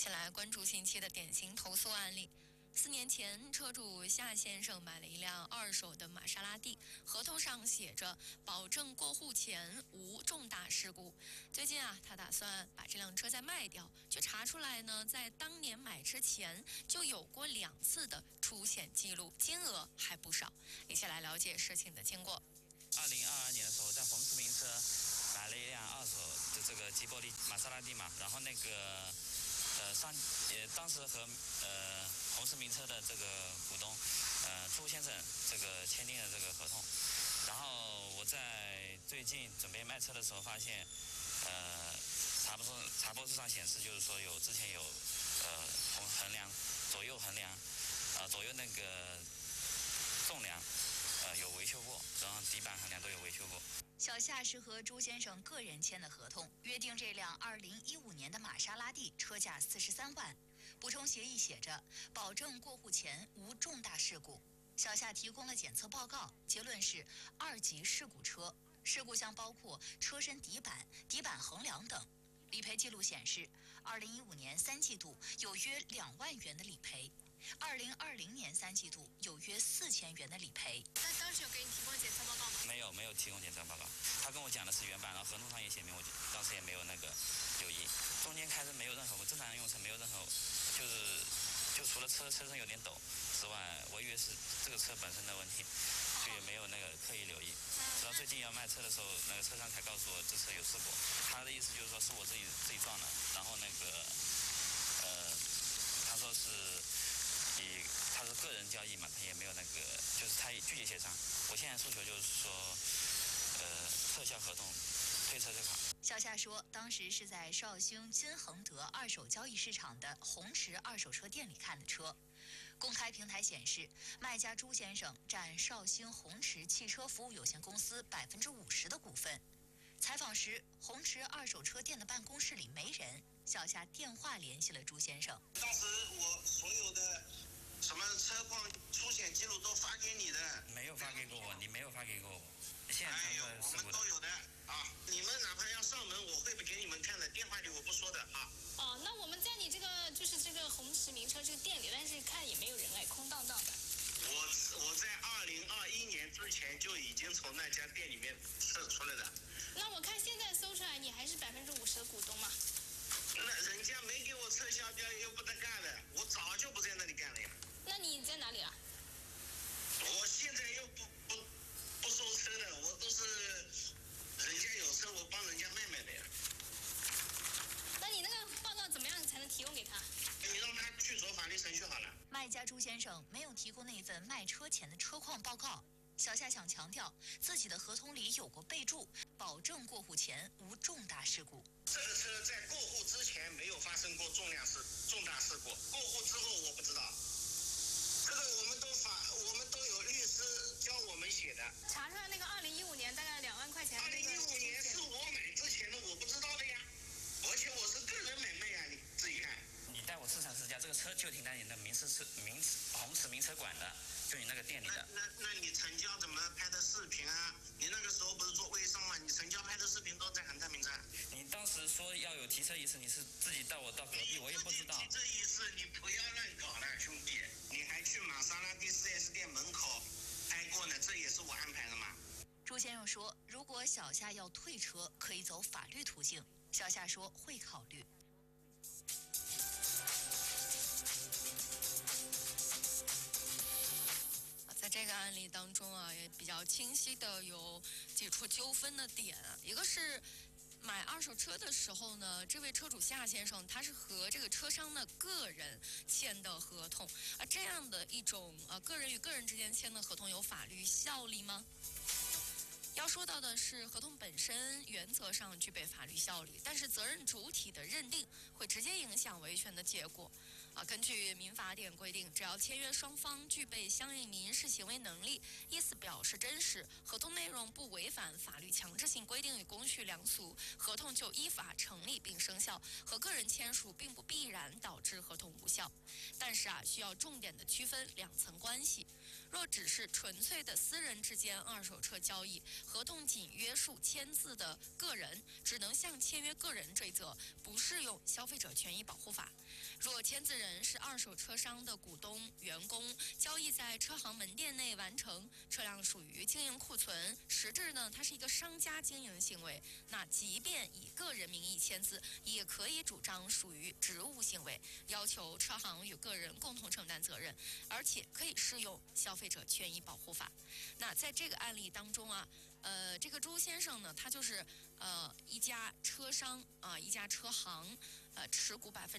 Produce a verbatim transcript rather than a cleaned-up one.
先来关注近期的典型投诉案例。四年前，车主夏先生买了一辆二手的玛莎拉蒂，合同上写着保证过户前无重大事故。最近啊，他打算把这辆车再卖掉，却查出来呢，在当年买之前就有过两次的出险记录，金额还不少。一起来了解事情的经过。 二零二二年的时候，在红石名车买了一辆二手的这个吉博利玛莎拉蒂嘛，然后那个呃上也当时和呃红石名车的这个股东呃朱先生这个签订了这个合同，然后我在最近准备卖车的时候发现，呃查不出查播数上显示就是说有之前有呃衡衡量左右衡量啊、呃、左右那个重量。呃，有维修过，然后底板衡量都有维修过。 小夏是和朱先生个人签的合同，约定这辆二零一五年的玛莎拉蒂车价四十三万，补充协议写着保证过户前无重大事故。小夏提供了检测报告，结论是二级事故车，事故项包括车身底板、底板横梁等。理赔记录显示，二零一五年三季度有约两万元的理赔。二零二零年三季度有约四千元的理赔。 那当时有给你提供检测报告吗？ 没有，没有提供检测报告。他跟我讲的是原版，然后合同上也写明，我当时也没有那个留意。中间开始没有任何，我正常用车没有任何，就是就除了车车身有点抖之外，我以为是这个车本身的问题，所以也没有那个刻意留意。直到最近要卖车的时候，那个车商才告诉我这车有事故。他的意思就是说是我自己自己撞的，然后那个呃，他说是。以他是个人交易嘛，他也没有那个，就是他以拒绝协商。我现在诉求就是说，呃，撤销合同，退车退款。 小夏说，当时是在绍兴金恒德二手交易市场的红池二手车店里看的车。公开平台显示，卖家朱先生占绍兴红池汽车服务有限公司百分之五十的股份。采访时，红池二手车店的办公室里没人。小夏电话联系了朱先生。 当时我所有的什么车况出险记录都发给你的。 没有发给过我，你没有发给过我。现在哎呦，我们都有的啊！你们哪怕要上门，我会不给你们看的，电话里我不说的啊。 哦，那我们在你这个就是这个红石名车这个店里，但是看也没有人哎，空荡荡的。 我我在二零二一年之前就已经从那家店里面撤出来了。 那我看现在搜出来，你还是百分之五十的股东嘛？ 那人家没给我撤销掉，又不得干了，我早就不在那里干了呀。 那你在哪里啊？ 我现在又不不不收车了，我都是人家有车，我帮人家卖卖的呀。 那你那个报告怎么样才能提供给他？ 你让他去走法律程序好了。 卖家朱先生没有提供那份卖车前的车况报告。小夏想强调，自己的合同里有过备注，保证过户前无重大事故。 这个车在过户之前没有发生过重量事重大事故，过户之后我不知道。这个我们都法，我们都有律师教我们写的。 查出来那个二零一五年大概两万块钱。 二零一五年是我买之前的，我不知道的呀。而且我是个人买卖呀，你自己看。 你带我市场试驾，这个车就停在你的名车车名红池名车馆的，就你那个店里的。 那那那你成交怎么拍的视频啊？你那个时候不是做微商吗？你成交拍的视频都在恒泰名车。 你当时说要有提车仪式，你是自己带我到隔壁，我也不知道。 提车仪式你不要乱搞了，兄弟！你还去玛莎拉蒂 四 S 店门口拍过呢，这也是我安排的嘛。 朱先生说，如果小夏要退车，可以走法律途径。小夏说会考虑。 在这个案例当中啊，也比较清晰的有几处纠纷的点啊，一个是买二手车的时候呢，这位车主夏先生他是和这个车商的个人签的合同，而这样的一种呃个人与个人之间签的合同有法律效力吗？要说到的是，合同本身原则上具备法律效力，但是责任主体的认定会直接影响维权的结果。啊，根据民法典规定，只要签约双方具备相应民事行为能力，意思表示真实，合同内容不违反法律强制性规定与公序良俗，合同就依法成立并生效。和个人签署并不必然导致合同无效，但是啊，需要重点的区分两层关系。 若只是纯粹的私人之间二手车交易，合同仅约束签字的个人，只能向签约个人追责，不适用消费者权益保护法。若签字人是二手车商的股东、员工，交易在车行门店内完成，车辆属于经营库存，实质呢它是一个商家经营行为，那即便以个人名义签字，也可以主张属于职务行为，要求车行与个人共同承担责任，而且可以适用消费者权益保护法。那在这个案例当中啊，呃，这个朱先生呢，他就是呃一家车商啊、一家车行，呃持股百分。